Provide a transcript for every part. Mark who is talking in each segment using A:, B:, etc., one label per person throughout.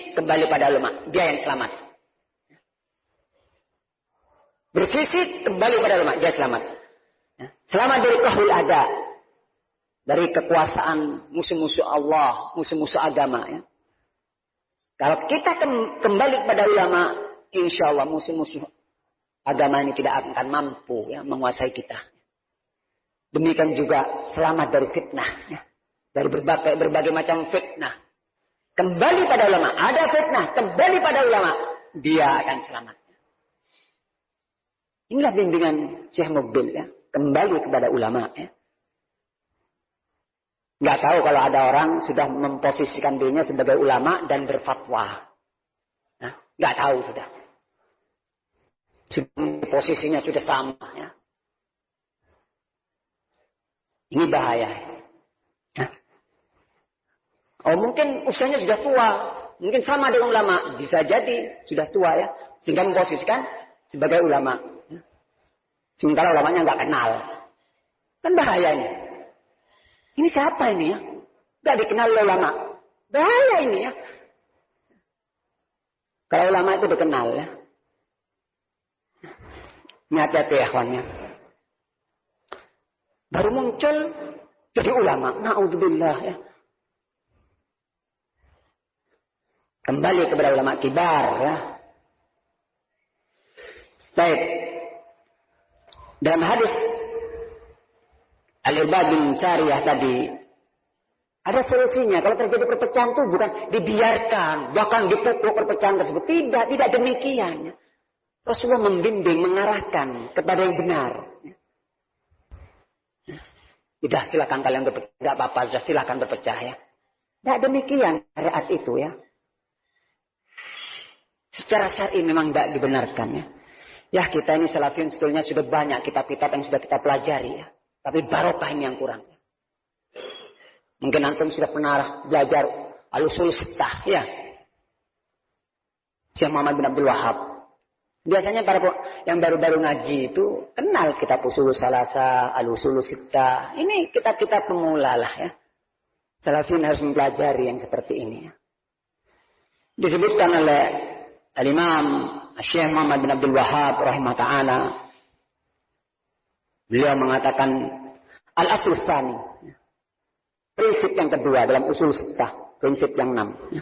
A: kembali pada ulama. Dia yang selamat. Berselisih kembali pada ulama. Dia selamat. Selamat dari qahrul ada. Dari kekuasaan musuh-musuh Allah. Musuh-musuh agama. Ya. Kalau kita kembali kepada ulama. Insya Allah musuh-musuh agama ini tidak akan mampu ya, menguasai kita. Demikian juga selamat dari fitnah. Ya. Dari berbagai macam fitnah. Kembali pada ulama. Ada fitnah. Kembali pada ulama. Dia akan selamat. Inilah bimbingan Syekh Mukbil. Ya. Kembali kepada ulama. Ya. Nggak tahu kalau ada orang sudah memposisikan dirinya sebagai ulama dan berfatwa. Nah, nggak tahu sudah. Posisinya sudah sama. Ya. Ini bahaya. Ya. Oh mungkin usianya sudah tua. Mungkin sama dengan ulama. Bisa jadi sudah tua ya. Sehingga memposisikan sebagai ulama. Ya. Sementara ulamanya nggak kenal. Kan bahaya ini. Ini siapa ini ya? Nggak dikenal oleh ulama. Bahaya ini ya. Kalau ulama itu dikenal ya. Ini hati-hati ya kawannya. Baru muncul jadi ulama. Na'udzubillah ya. Kembali kepada ulama kibar ya. Baik. Dalam hadis Al-Irbad bin Sariyah tadi ada solusinya. Kalau terjadi perpecahan itu bukan dibiarkan, bahkan dipukul perpecahan tersebut. Tidak demikian. Rasulullah membimbing, mengarahkan kepada yang benar. Sudah silakan kalian berpecah, tidak apa-apa, sudah silakan berpecah ya. Tidak demikian syariat itu ya. Secara syar'i memang tidak dibenarkan ya. Ya kita ini salafiyun sebetulnya sudah banyak kitab-kitab yang sudah kita pelajari ya. Tapi barokah ini yang kurang. Mungkin antum sudah pernah belajar al-usul sittah ya. Syekh Muhammad bin Abdul Wahab. Biasanya para yang baru-baru ngaji itu kenal kitab usul salasa, al-usul sittah. Ini kitab-kitab pemula lah ya. Salafiyun harus mempelajari yang seperti ini ya. Disebutkan oleh Al-Imam Syekh Muhammad bin Abdul Wahab rahimah ta'ala. Beliau mengatakan al-asl tsani. Prinsip yang kedua dalam usul sittah, prinsip yang 6.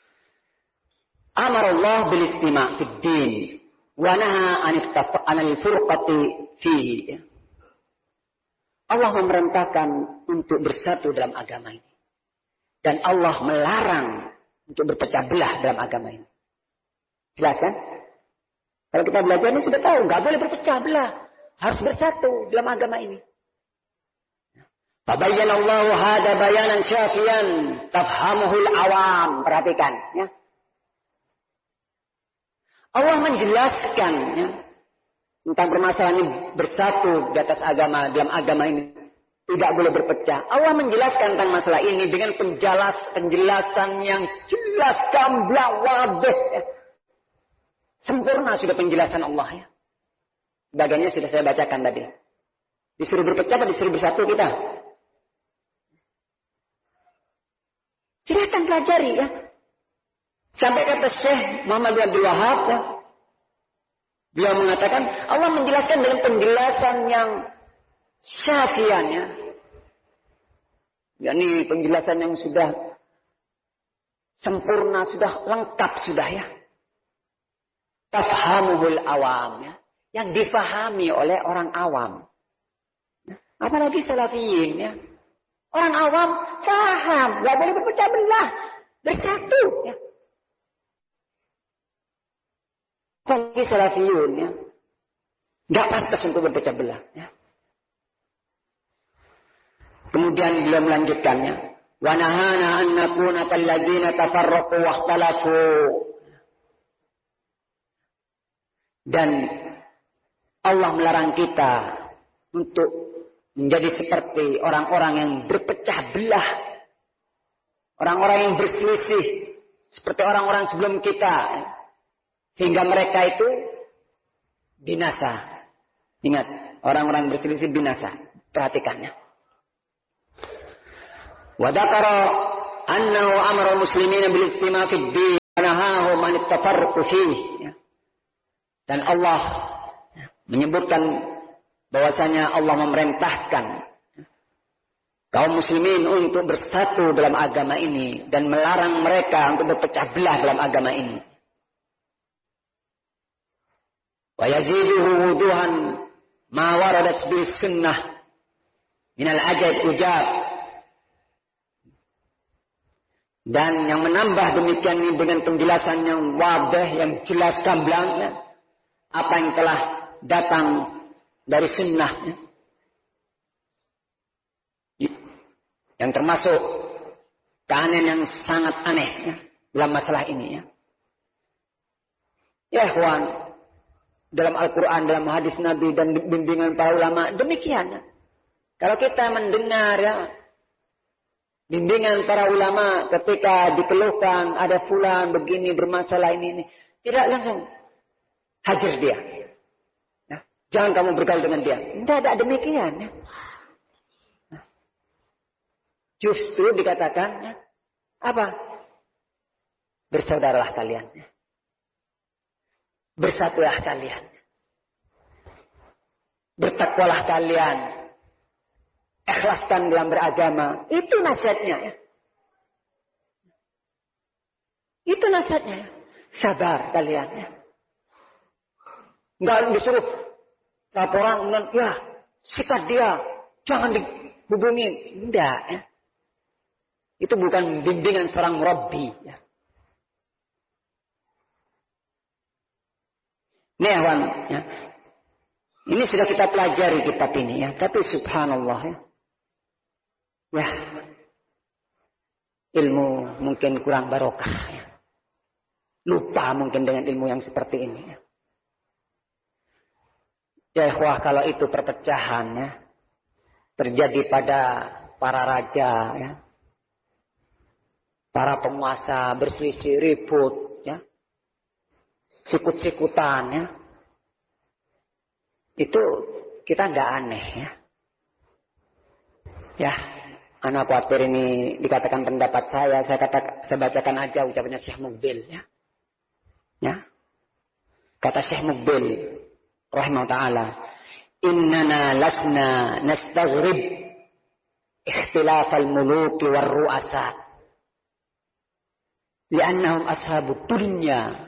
A: Amarallah bil istima' fid din wa naha anil furqati fihi. Allah memerintahkan untuk bersatu dalam agama ini. Dan Allah melarang untuk berpecah belah dalam agama ini. Jelas kan? Kalau kita belajar ini sudah tahu, nggak boleh berpecah belah. Harus bersatu dalam agama ini. Fabayyana Allahu hada bayanan syafiyan tafhamuhul awam. Perhatikan ya. Allah menjelaskan ya, tentang permasalahan ini bersatu di atas agama, dalam agama ini tidak boleh berpecah. Allah menjelaskan tentang masalah ini dengan penjelasan yang jelas, gamblang, wadih ya. Sempurna sudah penjelasan Allah ya. Bagiannya sudah saya bacakan tadi. Disuruh berpecah atau disuruh bersatu kita? Silahkan pelajari ya. Sampai kata Syekh Muhammad bin Abdul Wahab ya. Dia mengatakan Allah menjelaskan dengan penjelasan yang syafian ya. Ini penjelasan yang sudah sempurna, sudah lengkap sudah ya. Tafhamuhul awam ya. Yang difahami oleh orang awam. Apalagi salafiyin ya. Orang awam paham. Gak boleh berpecah belah. Bersatu ya. Apalagi salafiyun ya. Gak pantas untuk berpecah belah ya. Kemudian beliau melanjutkannya. Wa nahana an nakuna kalladzina tafarraqu wa ikhtalafu. Dan Allah melarang kita untuk menjadi seperti orang-orang yang berpecah belah. Orang-orang yang berselisih. Seperti orang-orang sebelum kita. Sehingga mereka itu binasa. Ingat, orang-orang berselisih binasa. Perhatikannya. Wa dzakara annahu amara muslimina bil istima' fid din wa naha 'anit tafarruq fihi. Dan Allah menyebutkan bahwasanya Allah memerintahkan kaum muslimin untuk bersatu dalam agama ini dan melarang mereka untuk berpecah belah dalam agama ini. Wa yaziduhu wuduhan ma waradat bis sunnah min al-ajaib ujab. Dan yang menambah demikian ini dengan penjelasan yang wadah, yang jelas gamblang, apa yang telah datang dari sunnah, yang termasuk keanehan yang sangat aneh dalam masalah ini. Ya ikhwan, dalam Al-Quran, dalam hadis Nabi dan bimbingan para ulama demikian. Kalau kita mendengar bimbingan para ulama ketika dikeluhkan ada fulan begini bermasalah ini, tidak langsung hajar dia. Jangan kamu bergaul dengan dia. Tidak ada demikian. Justru dikatakan apa? Bersaudaralah kalian. Bersatulah kalian. Bertakwalah kalian. Ikhlaskan dalam beragama. Itu nasihatnya. Itu nasihatnya. Sabar kalian. Enggak disuruh laporan kemudian sikat dia. Jangan dihubungin. Tidak. Itu bukan bimbingan seorang murabbi. Nih awan. Ini sudah kita pelajari kitab ini. Tapi subhanallah. Ilmu mungkin kurang barokah. Lupa mungkin dengan ilmu yang seperti ini. Ya ikhwah, kalau itu perpecahan terjadi pada para raja, para penguasa berselisih, ribut, sikut-sikutan, itu kita nggak aneh, anak khawatir ini dikatakan pendapat saya bacakan aja ucapannya Syekh Mukbil, kata Syekh Mukbil rahimahullah ta'ala, innana lasna nastaghrib ikhtilaf al-muluki war-ru'asa li'annahum ashabud dunya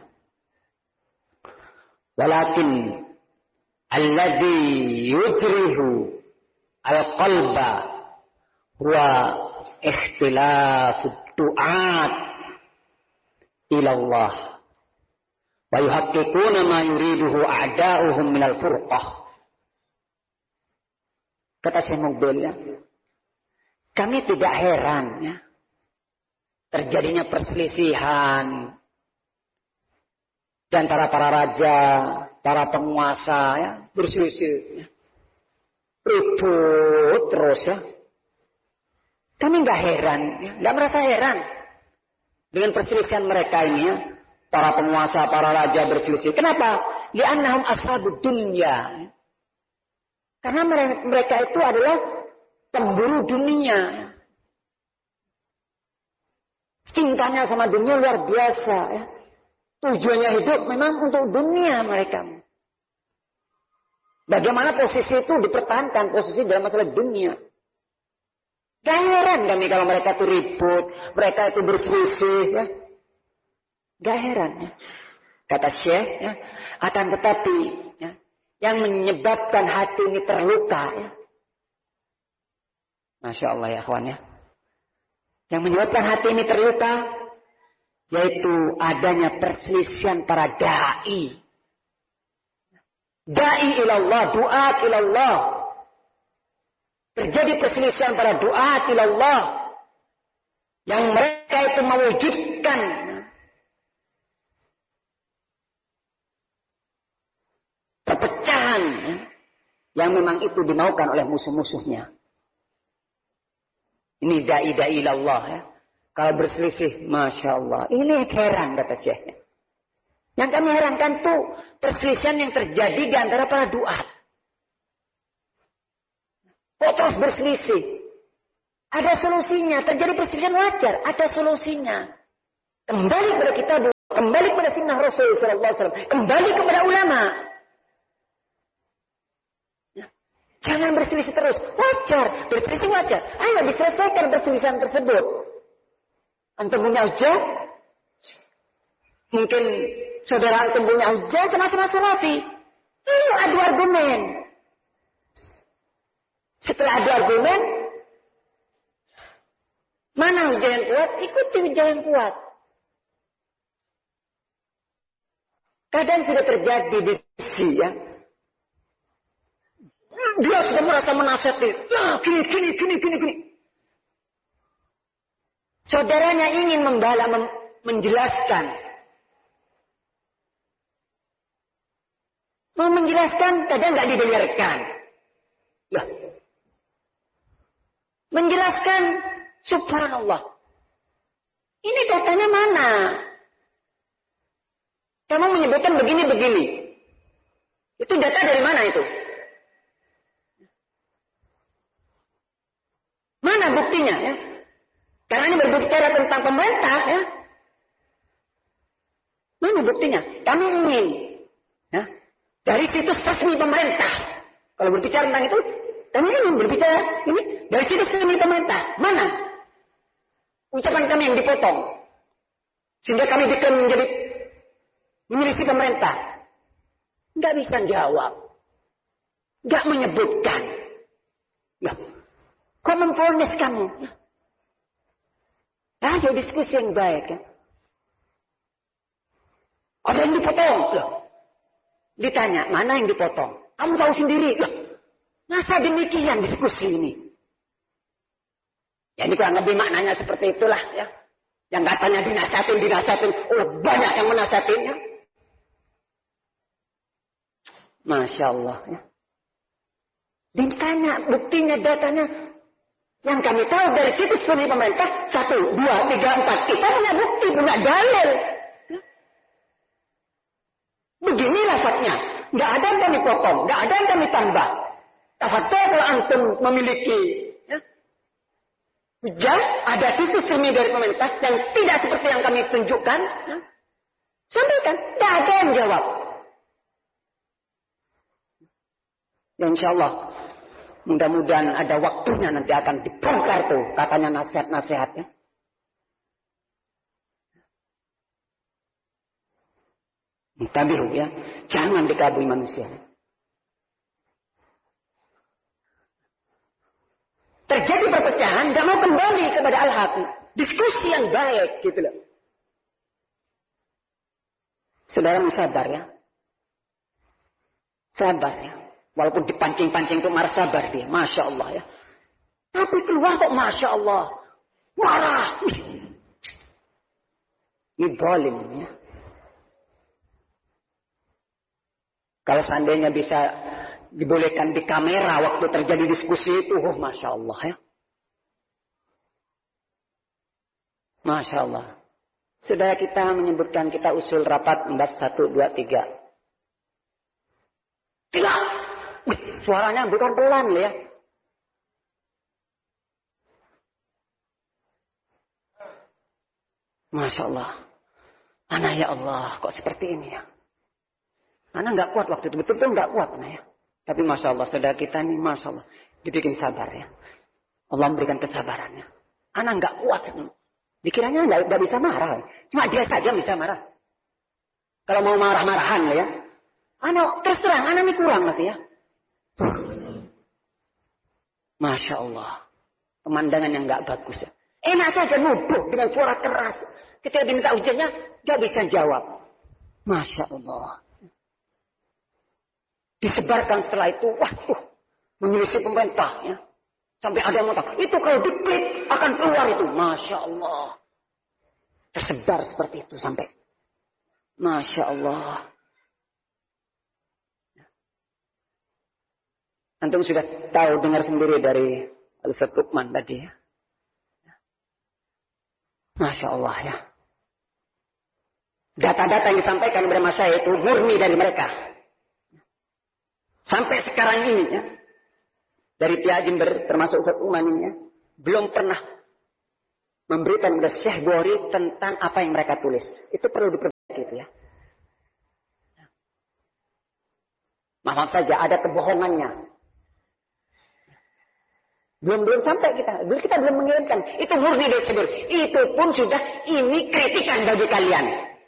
A: walakin alladhi yudrihu al-qalba huwa ikhtilafud du'at ila Allah wa yuhaqqiquna ma yuriduhu a'da'uhum minal furqah. Kata Syekh Mukbil, kami tidak heran terjadinya perselisihan di antara para raja, para penguasa, berselisih, ribut terus. Kami nggak heran, nggak merasa heran dengan perselisihan mereka ini. Para penguasa, para raja berselisih. Kenapa? Li'annahum ashabud dunya. Karena mereka itu adalah pemburu dunia. Cintanya sama dunia luar biasa. Tujuannya hidup memang untuk dunia mereka. Bagaimana posisi itu dipertahankan, posisi dalam masalah dunia. Gak heran kami kalau mereka itu ribut, mereka itu berselisih. Gak heran. Kata Syekh, akan tetapi yang menyebabkan hati ini terluka. Masya Allah ya kawan. Yang menyebabkan hati ini terluka, yaitu adanya perselisihan para da'i. Da'i ilallah, du'at ilallah. Terjadi perselisihan para du'at ilallah. Yang mereka itu mewujudkan perpecahan yang memang itu dimaukan oleh musuh-musuhnya. Ini da'i ilallah. Kalau berselisih, Masya Allah. Ini heran kata Syekh. Yang kami herankan tuh perselisihan yang terjadi di antara para duat. Kok terus berselisih? Ada solusinya. Terjadi perselisihan wajar. Ada solusinya. Kembali kepada kita Kembali kepada sunnah Rasul sallallahu alaihi wasallam. Kembali kepada ulama. Ya. Jangan berselisih terus. Wajar. Berselisih wajar. Ayo diselesaikan perselisihan tersebut. Antum punya hujah? Mungkin saudara antum punya hujah, sama-sama salafi. Ayo adu argumen. Setelah adu argumen, mana hujah yang kuat? Ikuti hujah yang kuat. Kadang sudah terjadi diskusi ya. Dia sudah merasa menasihati. Nah, gini. Saudaranya ingin menjelaskan. Mau menjelaskan, kadang nggak didengarkan. Ya. Menjelaskan, subhanallah. Ini datanya mana? Kamu menyebutkan begini. Itu data dari mana itu? Mana buktinya ya? Karena ini berbicara tentang pemerintah ya. Mana buktinya? Kami ingin ya, dari situs resmi pemerintah. Kalau berbicara tentang itu, kami ingin berbicara ini dari situs resmi pemerintah. Mana? Ucapan kami yang dipotong. Sehingga kami diklaim menjadi memiliki pemerintah. Nggak bisa jawab. Nggak menyebutkan. Ya. Kok memfonis kamu? Ayo diskusi yang baik. Ya. Ada yang dipotong. Loh. Ditanya, mana yang dipotong? Kamu tahu sendiri. Loh. Masa demikian diskusi ini? Ya ini kurang lebih maknanya seperti itulah. Ya. Yang katanya dinasatin. Oh, banyak yang menasatinnya. Masya Allah. Ya. Ditanya buktinya, datanya. Yang kami tahu dari situs resmi pemerintah. 1, 2, 3, 4. Kita punya bukti, punya dalil. Ya. Begini lafadznya. Nggak ada yang kami potong. Nggak ada yang kami tambah. Tafadhol kalau antum memiliki. Ya. Hujah, ada situs resmi dari pemerintah. Yang tidak seperti yang kami tunjukkan. Ya. Sampaikan. Nggak ada yang jawab. Ya insya Allah. Mudah-mudahan ada waktunya nanti akan dibongkar tuh. Katanya nasihat-nasihatnya. Tabihu ya. Jangan dikabui manusia. Terjadi perpecahan. Gak mau kembali kepada al-haq. Diskusi yang baik gitu loh. Saudara sabar ya. Sabar ya. Walaupun dipancing-pancing itu marah, sabar dia. Masya Allah ya. Tapi keluar kok Masya Allah. Marah. Ini zalim ya. Kalau seandainya bisa dibolehkan di kamera waktu terjadi diskusi itu. Oh Masya Allah ya. Masya Allah. Saudara kita menyebutkan kita usul rapat membahas 1, 2, 3. Tidak. Suaranya bukan pelan ya. Masya Allah. Anak ya Allah, kok seperti ini ya. Anak nggak kuat waktu itu, betul-betul nggak kuat anak ya. Tapi Masya Allah, saudara kita ini Masya Allah. Dibikin sabar ya. Allah memberikan kesabarannya. Anak nggak kuat. Dikiranya nggak bisa marah. Cuma dia saja bisa marah. Kalau mau marah-marahan ya. Anak terus terang, anak ini kurang nanti ya. Masya Allah. Pemandangan yang nggak bagus ya. Enak saja nuduh dengan suara keras. Ketika diminta ujiannya, nggak bisa jawab. Masya Allah. Disebarkan setelah itu, menyelisih pemerintah ya. Sampai ada yang mengatakan, itu kalau diklik akan keluar itu. Masya Allah. Tersebar seperti itu sampai. Masya Allah. Antum sudah tahu, dengar sendiri dari Al-Ustaz Luqman tadi ya. Masya Allah ya. Data-data yang disampaikan kepada masyayikh itu murni dari mereka. Sampai sekarang ini ya. Dari pihak Jember termasuk Ustaz Luqman ini ya. Belum pernah memberikan kepada Syekh Bukhari tentang apa yang mereka tulis. Itu perlu diperhatikan. itu ya. Maaf saja ada kebohongannya. Belum sampai kita. Kita belum mengirimkan. Itu murni dari Jibril. Itu pun sudah ini kritikan bagi kalian.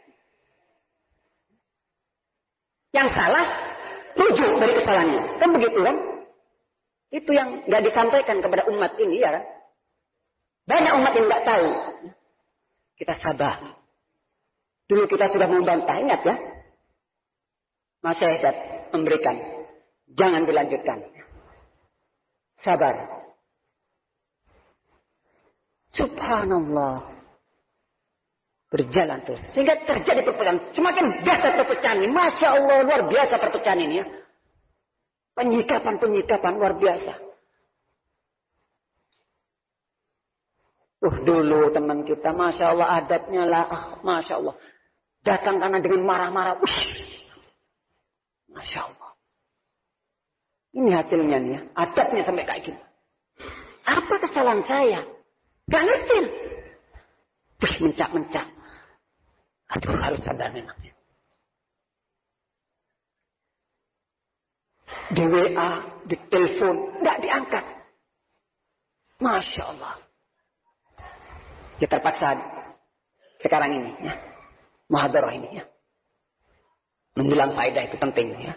A: Yang salah, rujuk dari kesalahannya. Kan begitu kan? Itu yang nggak disampaikan kepada umat ini ya kan? Banyak umat yang nggak tahu. Kita sabar. Dulu kita sudah membantah, ingat ya. Mas Syahidat memberikan. Jangan dilanjutkan. Sabar. Subhanallah. Berjalan terus. Sehingga terjadi perpecahan. Semakin biasa perpecahan ini. Masya Allah, luar biasa perpecahan ini ya. Penyikapan luar biasa. Dulu teman kita, Masya Allah adatnya lah. Masya Allah. Datang karena dengan marah-marah. Masya Allah. Ini hasilnya nih ya. Adatnya sampai kayak gini. Apa kesalahan saya? Gak ngerti. Terus mencak-mencak. Aduh harus sadar memangnya. Di WA, di telepon, nggak diangkat. Masya Allah. Ya terpaksa sekarang ini ya. Muhadarah ini ya. Menjelang faedah itu penting ya.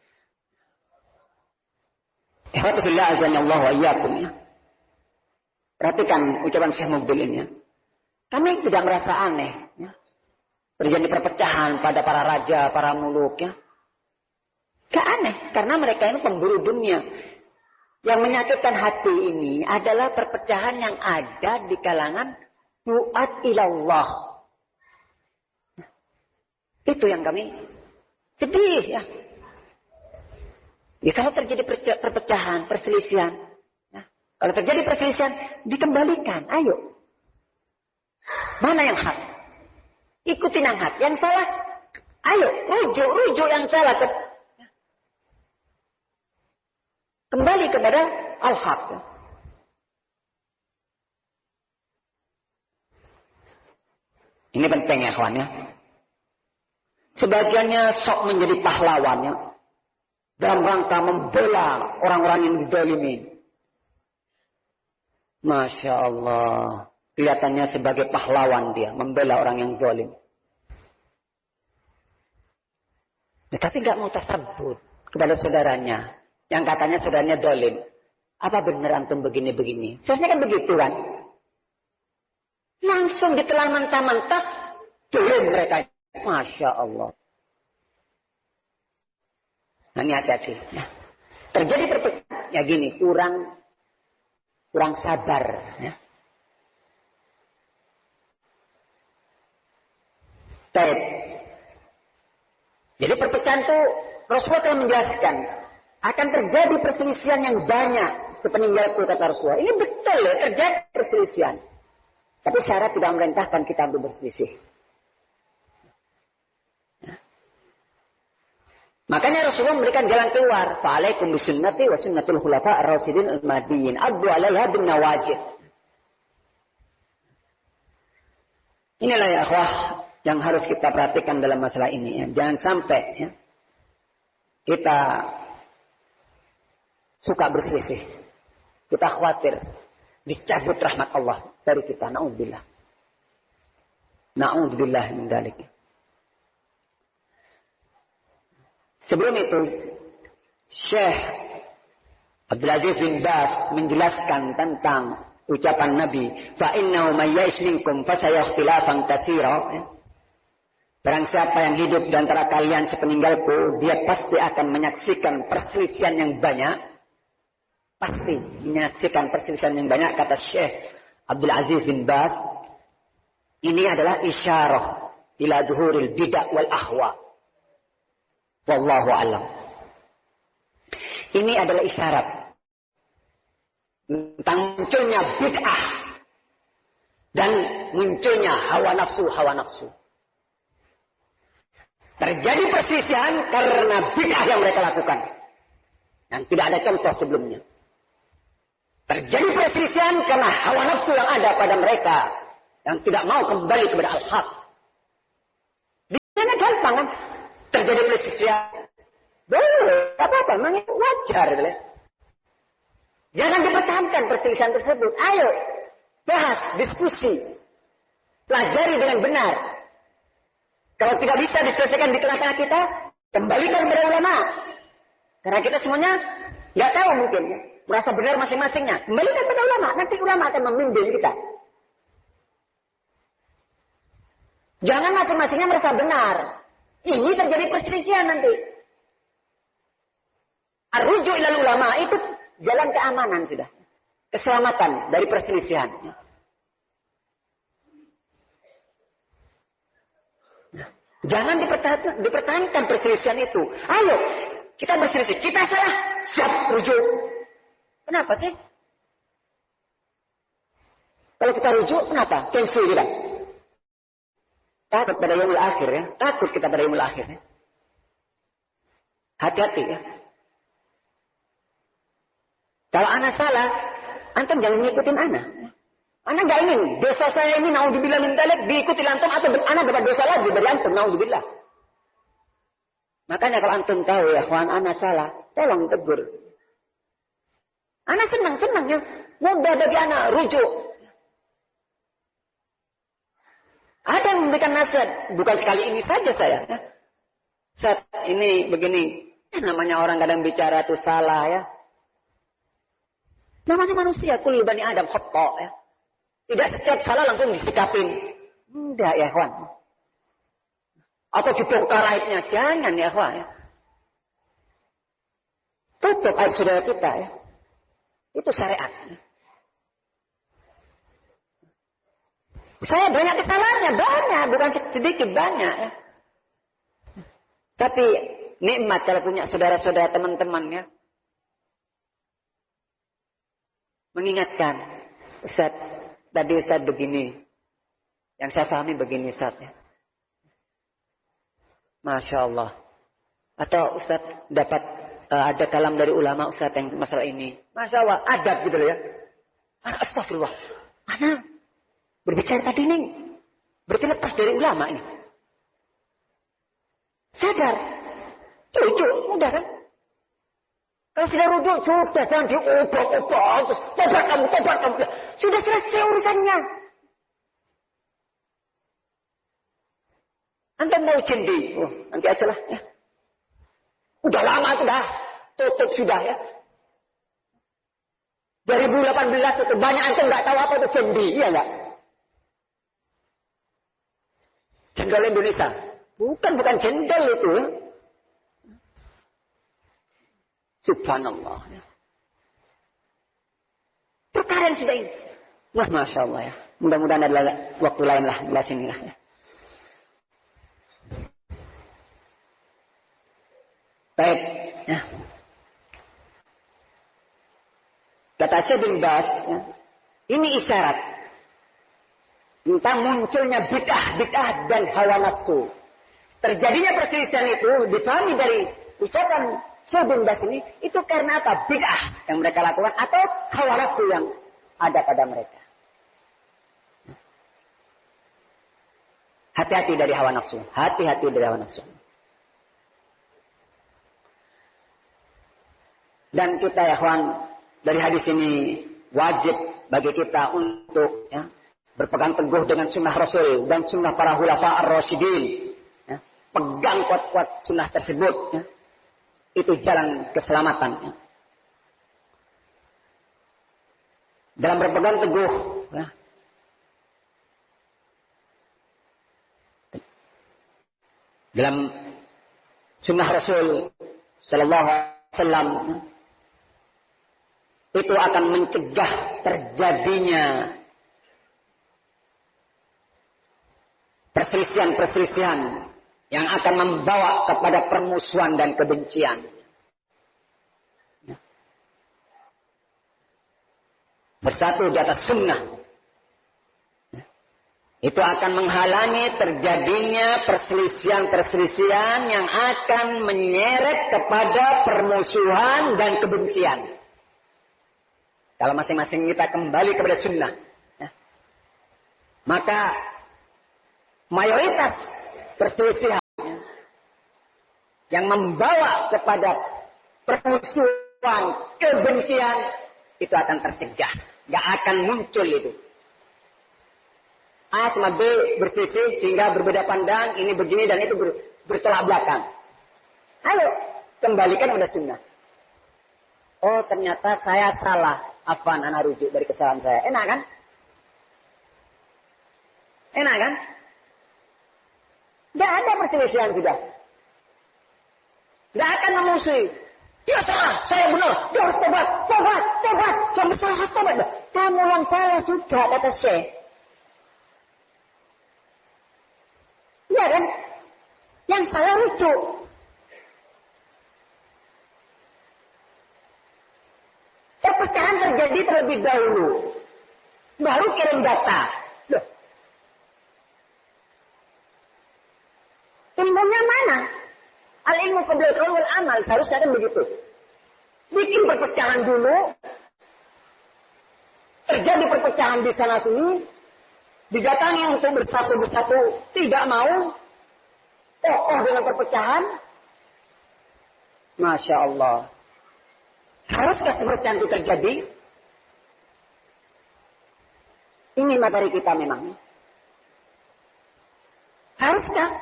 A: Alhamdulillah azanallahu wa iyyakum ya. Perhatikan ucapan Syekh Mubil ini ya. Kami tidak merasa aneh ya. Terjadi perpecahan pada para raja, para muluk ya. Gak aneh karena mereka ini pemburu dunia. Yang menyakitkan hati ini adalah perpecahan yang ada di kalangan duat ilallah. Itu yang kami sedih ya. Ya kalau terjadi perpecahan, perselisihan. Ya. Kalau terjadi perselisihan, dikembalikan. Ayo. Mana yang hak? Ikutin yang hak. Yang salah, ayo. Rujuk yang salah. Kembali kepada al-haq. Ini penting ya kawan ya. Sebagiannya sok menjadi pahlawannya. Dalam rangka membela orang-orang yang dizalimin. Masya Allah. Kelihatannya sebagai pahlawan dia. Membela orang yang zalim. Tapi gak mau tersebut kepada saudaranya. Yang katanya saudaranya zalim. Apa benar antum begini-begini? Seharusnya kan begitu kan? Langsung ditelan mentah-mentah. Zalim mereka. Masya Allah. Nah ini hati-hati. Nah, terjadi perpecahan. Ya gini, kurang sabar. Ya. Baik. Jadi perpecahan itu Rasulullah telah menjelaskan. Akan terjadi perselisihan yang banyak. Sepeninggalku kata Rasulullah. Ini betul ya, terjadi perselisihan. Tapi syarat tidak memerintahkan kita untuk berselisih. Makanya Rasulullah memberikan jalan keluar. Fa'alaikum bisunnati wa sunnatul khulafa ar-rasyidin al-mahdiyyin. Addu 'alaiha bin nawajid. Inilah ya akhwah yang harus kita perhatikan dalam masalah ini. Ya. Jangan sampai ya, kita suka berselisih. Kita khawatir dicabut rahmat Allah dari kita. Na'udzubillah. Na'udzubillah min dzalik. Sebelum itu, Syekh Abdul Aziz bin Baz menjelaskan tentang ucapan Nabi, fa innahu may ya'is minkum fa sayakhtilafan katsira. Barang siapa yang hidup di antara kalian sepeninggalku, dia pasti akan menyaksikan perselisihan yang banyak. Pasti menyaksikan perselisihan yang banyak, kata Syekh Abdul Aziz bin Baz. Ini adalah isyarah ila zuhuril bid'ah wal ahwa. Wallahu alam. Ini adalah isyarat tentang munculnya bid'ah dan munculnya hawa nafsu. Terjadi perselisihan karena bid'ah yang mereka lakukan. Yang tidak ada contoh sebelumnya. Terjadi perselisihan karena hawa nafsu yang ada pada mereka. Yang tidak mau kembali kepada al-haq. Di mana terjadi perselisihan? Boleh, apa-apa, memang itu wajar. Boleh. Jangan dipertahankan perselisihan tersebut. Ayo, bahas, diskusi. Pelajari dengan benar. Kalau tidak bisa diselesaikan di tengah-tengah kita, kembalikan kepada ulama. Karena kita semuanya nggak tahu mungkin. Ya. Merasa benar masing-masingnya. Kembalikan kepada ulama. Nanti ulama akan membimbing kita. Jangan masing-masingnya merasa benar. Ini terjadi perselisihan nanti. Ar-ruju' ilal ulama itu jalan keamanan sudah. Keselamatan dari perselisihan. Jangan dipertahankan perselisihan itu. Ayo, kita berselisih. Kita salah. Siap rujuk. Kenapa sih? Kalau kita rujuk, kenapa? Cancel kita. Takut pada yaumul akhir ya. Takut kita pada yaumul akhir ya. Hati-hati ya. Kalau anak salah, antum jangan ngikutin anak. Anak gak ingin dosa saya ini naudzubillah min dzalik diikuti antum atau anak dapat dosa lagi dari antum naudzubillah. Makanya kalau antum tahu ya, kawan anak salah, tolong tegur. Anak senang ya. Mudah bagi anak rujuk. Ada yang memberikan nasihat, bukan sekali ini saja saya. Saat ini begini, namanya orang kadang bicara itu salah ya. Namanya manusia, kullu bani Adam khata ya. Tidak setiap salah langsung disikapin. Tidak ya kawan. Atau dibongkar aibnya, jangan ya kawan ya. Tutup aib saudara kita ya. Itu syariat. Saya banyak kesalahannya, banyak, bukan sedikit, banyak ya. Tapi nikmat kalau punya saudara-saudara teman-teman ya. Mengingatkan, Ustaz, tadi Ustaz begini. Yang saya pahami begini Ustaz ya. Masya Allah. Atau Ustaz dapat ada kalam dari ulama Ustaz yang masalah ini. Masya Allah, adab gitu loh ya. Astagfirullah. Anak berbicara tadi ini berarti lepas dari ulama ini. Sadar. Cucu, mudah kan? Kalau sudah rujuk, sudah jangan diobrak-obrak. Tobat kamu. Sudah selesai urusannya. Anda mau jendi. Oh, nanti aja lah. Ya. Udah lama sudah. Tutup sudah ya. 2018 itu banyak antum nggak tahu apa itu jendi. Iya nggak? Jendol Indonesia. Bukan jendol itu. Subhanallah. Perkara yang sudah ini. Wah, Masya Allah ya. Mudah-mudahan adalah waktu lain lah. Belah sini lah ya. Baik. Ya. Kata Syekh bin Baz, ya, ini isyarat tentang munculnya bid'ah dan hawa nafsu. Terjadinya perselisihan itu dipahami dari ucapan Syekh bin Baz ini, itu karena apa? Bid'ah yang mereka lakukan atau hawa nafsu yang ada pada mereka. Hati-hati dari hawa nafsu. Hati-hati dari hawa nafsu. Dan kita ya kawan, dari hadis ini wajib bagi kita untuk ya, berpegang teguh dengan sunnah Rasul dan sunnah para khulafa ar-rasyidin. Ya. Pegang kuat-kuat sunnah tersebut. Ya. Itu jalan keselamatan. Ya. Dalam berpegang teguh. Ya. Dalam sunnah Rasul Sallallahu Alaihi Wasallam. Ya. Itu akan mencegah terjadinya perselisihan-perselisihan yang akan membawa kepada permusuhan dan kebencian. Bersatu di atas sunnah. Itu akan menghalangi terjadinya perselisihan-perselisihan yang akan menyeret kepada permusuhan dan kebencian. Kalau masing-masing kita kembali kepada sunnah. Ya. Maka mayoritas perselisihan yang membawa kepada permusuhan, kebencian, itu akan tercegah. Gak akan muncul itu. A sama B bersisi sehingga berbeda pandang, ini begini dan itu bertolak belakang. Ayo, kembalikan pada sunnah. Oh, ternyata saya salah. Afwan, ana rujuk dari kesalahan saya. Enak kan? Enak kan? Tidak ada perselisihan sudah. Tidak akan memusuhi. Dia salah, saya benar. Dia harus tobat. Saya salah, tobat. Kamu yang salah sudah, kata Syekh. Iya kan? Yang salah rujuk. Perpecahan terjadi terlebih dahulu. Baru kirim data. Loh. Ilmunya mana? Al-ilmu qabla al-qaul wal amal. Seharusnya kan begitu. Bikin perpecahan dulu. Terjadi perpecahan di sana sini. Didatangi untuk bersatu-bersatu. Tidak mau. Dengan perpecahan. Masya Allah. Haruskah seperti itu terjadi? Ini materi kita memang. Haruskah?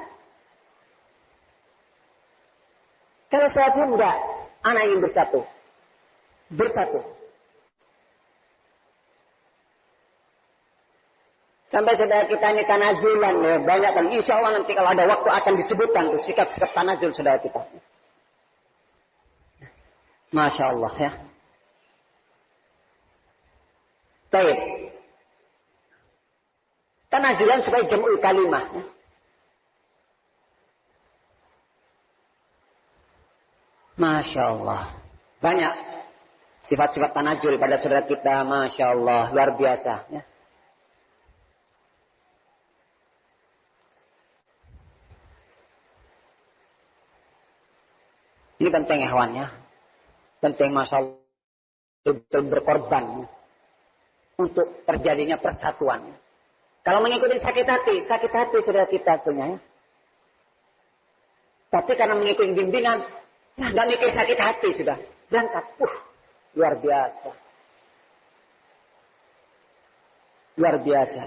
A: Kalau saya pun enggak, anak ingin bersatu. Bersatu. Sampai saudara kita ini tanazulan ya, banyak kan. Insya Allah nanti kalau ada waktu akan disebutkan tuh sikap-sikap tanazul saudara kita. Masya Allah ya. Baik. Tanazulan supaya jam'ul kalimah. Ya. Masya Allah. Banyak sifat-sifat tanazul pada saudara kita. Masya Allah. Luar biasa. Ya. Ini penting hewannya. Penting masalah betul berkorban untuk terjadinya persatuan. Kalau mengikuti sakit hati sudah kita punya. Ya. Tapi karena mengikuti bimbingan, nggak mikir sakit hati sudah berangkat. Luar biasa, luar biasa.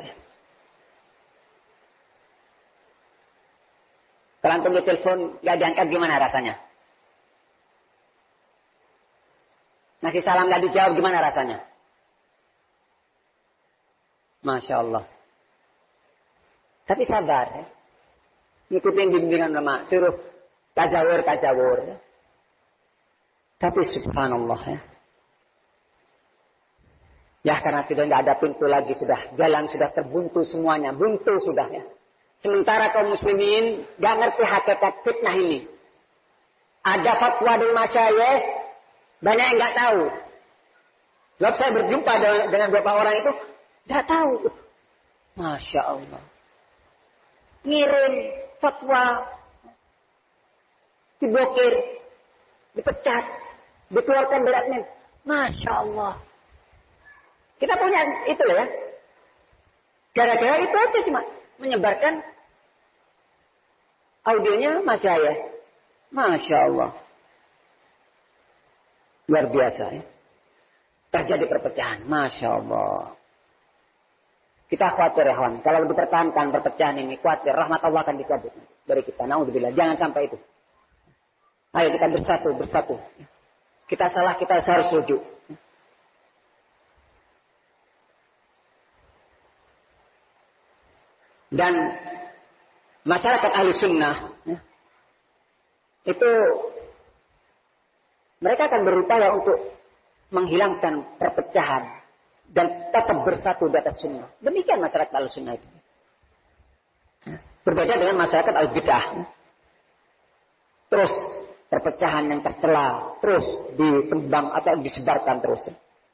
A: Kalau antum di telepon nggak diangkat gimana rasanya? Ngasih salam gak dijawab gimana rasanya? Masya Allah. Tapi sabar ya. Ngikutin bimbingan ulama. Suruh tajawur. Ya. Tapi subhanallah ya. Ya karena sudah gak ada pintu lagi. Jalan sudah terbuntu semuanya. Buntu sudah ya. Sementara kaum muslimin gak ngerti hakikat fitnah ini. Ada fatwa dari masyayikh. Banyak yang nggak tahu. Sebab saya berjumpa dengan beberapa orang itu, nggak tahu. Masya Allah. Ngirim fatwa, diblokir, dipecat, dikeluarkan dari admin. Masya Allah. Kita punya itu ya. Gara-gara itu aja cuma menyebarkan audionya masyayikh. Masya Allah. Luar biasa ya. Terjadi perpecahan. Masya Allah. Kita khawatir ya kawan. Kalau dipertahankan perpecahan ini. Khawatir. Rahmat Allah akan dicabut dari kita. Naudzubillah. Jangan sampai itu. Ayo kita bersatu. Kita salah, kita harus rujuk. Dan masyarakat ahli sunnah. Itu mereka akan berupaya untuk menghilangkan perpecahan dan tetap bersatu di atas sunnah. Demikian masyarakat al-sunnah itu. Berbeda dengan masyarakat al-bid'ah. Terus perpecahan yang tercela, terus ditembang atau disebarkan terus.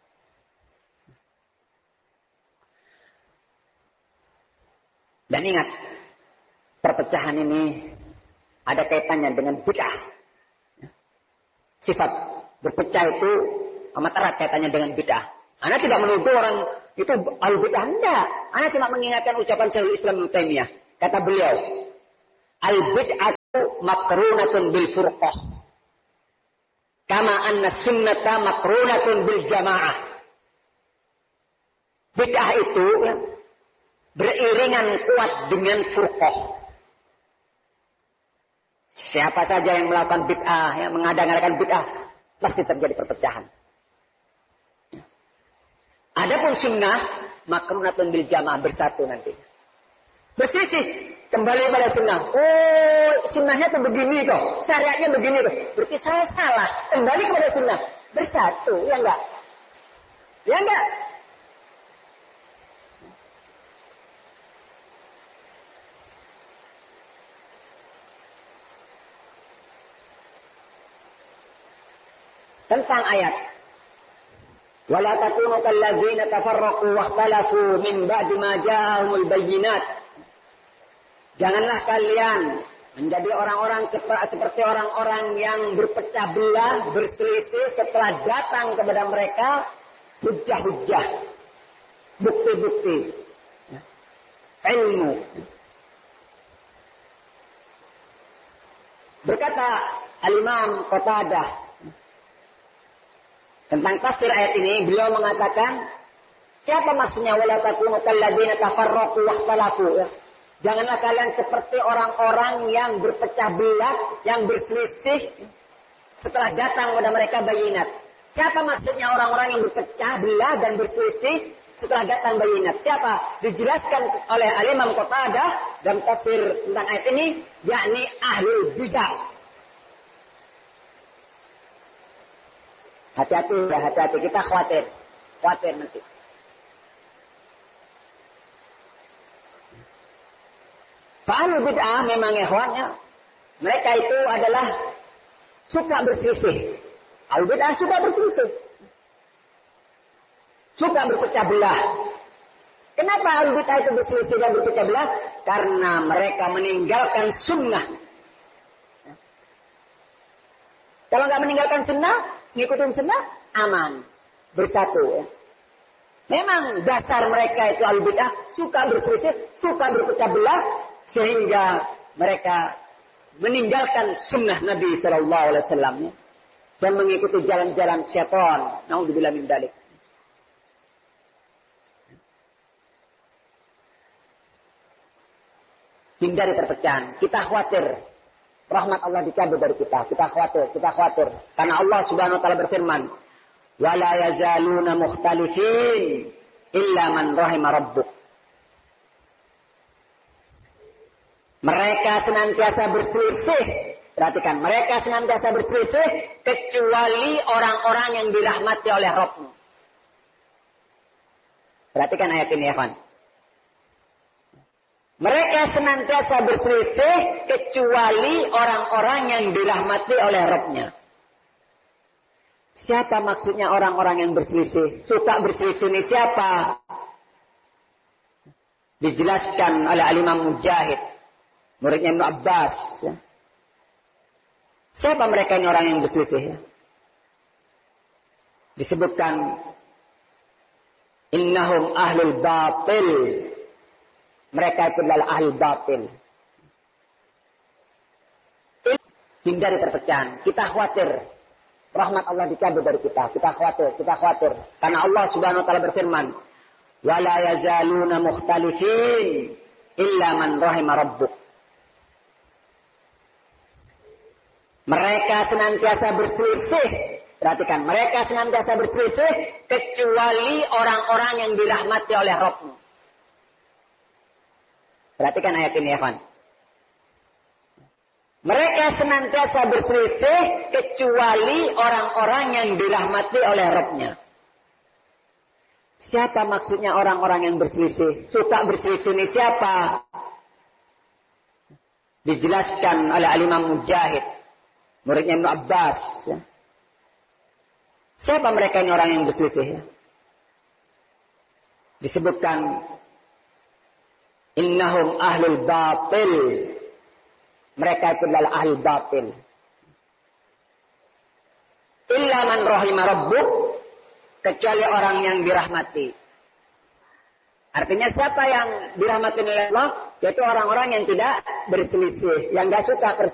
A: Dan ingat, perpecahan ini ada kaitannya dengan bid'ah. Sifat berpecah itu amat erat kaitannya dengan bid'ah. Ana tidak menuduh orang itu al-bid'ah, enggak. Ana cuma mengingatkan ucapan Syekhul Islam Ibnu Taimiyah. Kata beliau, al-bid'ah makrunatun bil furqah. Kama anna sunnata makrunatun bil jamaah. Bid'ah itu beriringan kuat dengan furqah. Siapa saja yang melakukan bid'ah, yang mengada-ngadakan bid'ah, pasti terjadi perpecahan. Adapun sunnah, makrunatun bil jamaah, bersatu nanti. Bersisih, kembali pada sunnah. Oh, sunnahnya tuh begini kok, syariatnya begini kok. Berarti saya salah. Kembali kepada sunnah, bersatu, ya enggak? Ya enggak? Tentang ayat wala takunu kalladzina tafarraqu wakhtalafu min ba'di ma ja'ahumul bayyinat. Janganlah kalian menjadi orang-orang seperti orang-orang yang berpecah belah, berselisih setelah datang kepada mereka hujjah-hujjah, bukti-bukti, ilmu. Berkata Al-Imam Qatadah tentang tafsir ayat ini, beliau mengatakan, siapa maksudnya wala takunu kalladzina tafarraqu wakhtalafu? Janganlah kalian seperti orang-orang yang berpecah belah, yang berselisih setelah datang kepada mereka bayinat. Siapa maksudnya orang-orang yang berpecah belah dan berselisih setelah datang bayinat? Siapa? Dijelaskan oleh Al-Imam Qatadah dalam tafsir tentang ayat ini, yakni ahlul bidah. Hati-hati, ya hati-hati. Kita khawatir nanti. Ahlul bid'ah memang ikhwannya, mereka itu adalah suka berselisih. Ahlul bid'ah suka berselisih, suka berpecah belah. Kenapa ahlul bid'ah itu berselisih dan berpecah belah? Karena mereka meninggalkan sunnah. Kalau nggak meninggalkan sunnah, ngikutin sunnah, aman, bersatu. Ya. Memang dasar mereka itu ahlul bid'ah suka berselisih, suka berpecah belah, sehingga mereka meninggalkan sunnah Nabi Sallallahu Alaihi Wasallam dan mengikuti jalan-jalan syaitan. Naudzubillah min dzalik. Hindari perpecahan. Kita khawatir rahmat Allah dicabut dari kita. Kita khawatir. Karena Allah Subhanahu wa taala berfirman, "Wa la yazaluna mukhtalifin illa man rahima rabbuk." Mereka senantiasa berselisih. Perhatikan, mereka senantiasa berselisih kecuali orang-orang yang dirahmati oleh Rabb-Mu. Perhatikan ayat ini ya, kawan. Mereka senantiasa berselisih kecuali orang-orang yang dirahmati oleh Rabb-Nya. Siapa maksudnya orang-orang yang berselisih? Suka berselisih ini siapa? Dijelaskan oleh Al-Imam Mujahid, muridnya Ibnu Abbas. Ya. Siapa mereka ini orang yang berselisih? Ya? Disebutkan, innahum ahlul batil. Mereka itu adalah ahli batil. Hindari perpecahan. Kita khawatir rahmat Allah dicabut dari kita. Kita khawatir. Karena Allah Subhanahu wa taala berfirman, "Wa la yazaluna mukhtalifin illa man rahima rabbuk." Mereka senantiasa berselisih. Perhatikan, mereka senantiasa berselisih kecuali orang-orang yang dirahmati oleh Rabb-Mu. Perhatikan ayat ini ya, kawan. Mereka senantiasa berselisih kecuali orang-orang yang dirahmati oleh Rabb-Nya. Siapa maksudnya orang-orang yang berselisih? Suka berselisih ini siapa? Dijelaskan oleh Al-Imam Mujahid, muridnya Ibnu Abbas. Ya. Siapa mereka ini orang yang berselisih? Ya? Disebutkan, innahum ahlul batil. Mereka itu adalah ahli batil. Illa man rahima rabbuk, kecuali orang yang dirahmati. Artinya siapa yang dirahmati oleh Allah? Yaitu orang-orang yang tidak berselisih, yang tidak suka